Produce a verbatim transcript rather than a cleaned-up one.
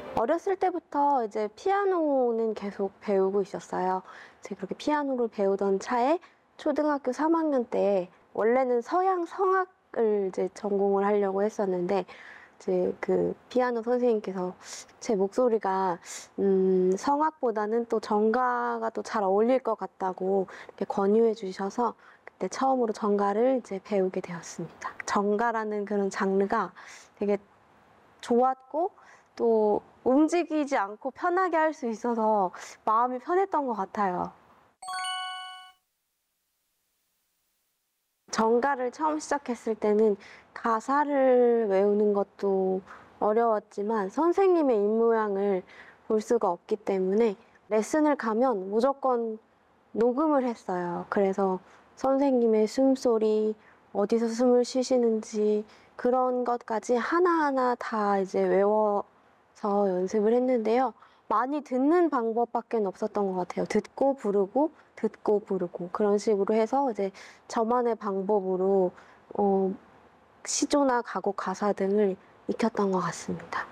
어렸을 때부터 이제 피아노는 계속 배우고 있었어요. 제가 그렇게 피아노를 배우던 차에 초등학교 삼 학년 때 원래는 서양 성악을 이제 전공을 하려고 했었는데 이제 그 피아노 선생님께서 제 목소리가 음 성악보다는 또 정가가 또 잘 어울릴 것 같다고 이렇게 권유해 주셔서 그때 처음으로 정가를 이제 배우게 되었습니다. 정가라는 그런 장르가 되게 좋았고 또 움직이지 않고 편하게 할 수 있어서 마음이 편했던 것 같아요. 정가를 처음 시작했을 때는 가사를 외우는 것도 어려웠지만 선생님의 입모양을 볼 수가 없기 때문에 레슨을 가면 무조건 녹음을 했어요. 그래서 선생님의 숨소리, 어디서 숨을 쉬시는지 그런 것까지 하나하나 다 이제 외워서 연습을 했는데요. 많이 듣는 방법밖에 없었던 것 같아요. 듣고 부르고 듣고 부르고 그런 식으로 해서 이제 저만의 방법으로 어, 시조나 가곡 가사 등을 익혔던 것 같습니다.